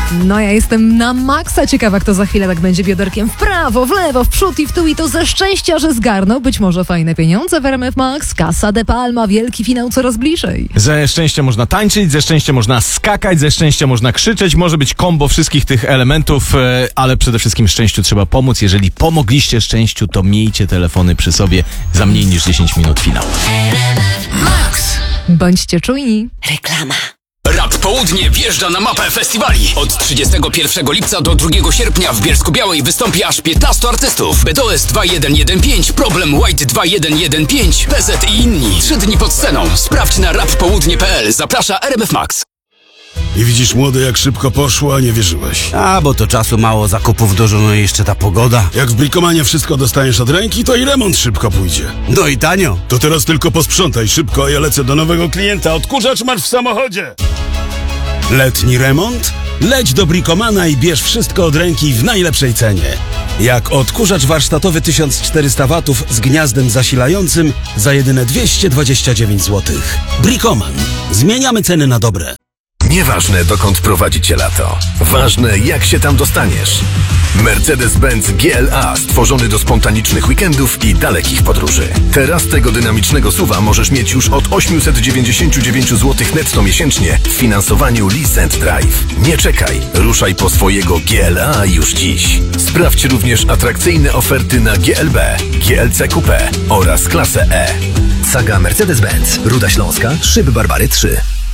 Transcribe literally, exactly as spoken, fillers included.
No ja jestem na maksa ciekawa, kto za chwilę tak będzie bioderkiem w prawo, w lewo, w przód i w tył i to ze szczęścia, że zgarnął być może fajne pieniądze w R M F Max. Casa de Palma, wielki finał coraz bliżej. Ze szczęścia można tańczyć, ze szczęścia można skakać, ze szczęścia można krzyczeć, może być kombo wszystkich tych elementów, ale przede wszystkim szczęściu trzeba pomóc. Jeżeli pomogliście szczęściu, to miejcie telefony przy sobie za mniej niż dziesięć minut finał. Max. Bądźcie czujni. Reklama. Rap Południe wjeżdża na mapę festiwali. Od trzydziestego pierwszego lipca do drugiego sierpnia w Bielsku-Białej wystąpi aż piętnastu artystów. B D O S dwa jeden jeden pięć, Problem White dwa jeden jeden pięć, P Z i inni. Trzy dni pod sceną. Sprawdź na rap południe kropka p l. Zaprasza R M F Max. I widzisz, młody, jak szybko poszło, a nie wierzyłeś. A, bo to czasu mało, zakupów dużo, no i jeszcze ta pogoda. Jak w Brikomanie wszystko dostaniesz od ręki, to i remont szybko pójdzie. No i tanio. To teraz tylko posprzątaj szybko, a ja lecę do nowego klienta. Odkurzacz masz w samochodzie. Letni remont? Leć do Brikomana i bierz wszystko od ręki w najlepszej cenie. Jak odkurzacz warsztatowy tysiąc czterysta watów z gniazdem zasilającym za jedyne dwieście dwadzieścia dziewięć złotych. Brikoman. Zmieniamy ceny na dobre. Nieważne, dokąd prowadzi cię lato. Ważne, jak się tam dostaniesz. Mercedes-Benz G L A stworzony do spontanicznych weekendów i dalekich podróży. Teraz tego dynamicznego suwa możesz mieć już od osiemset dziewięćdziesiąt dziewięć złotych netto miesięcznie w finansowaniu Lease and Drive. Nie czekaj, ruszaj po swojego G L A już dziś. Sprawdź również atrakcyjne oferty na G L B, G L C Coupe oraz klasę E. Saga Mercedes-Benz, Ruda Śląska, Szyby Barbary trzy.